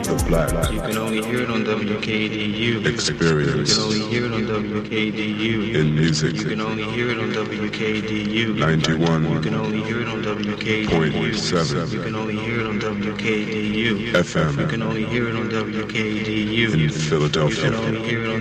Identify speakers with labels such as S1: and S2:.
S1: the black.
S2: You can only hear it on WKDU.
S1: Experience.
S2: You can only hear it on WKDU.
S1: In music.
S2: You can only hear it on WKDU.
S1: 91.
S2: You can only hear it on WKDU.
S1: 0.7.
S2: You can only hear it on WKDU.
S1: FM.
S2: You can only hear it on WKDU.
S1: In Philadelphia.
S2: You can only hear it on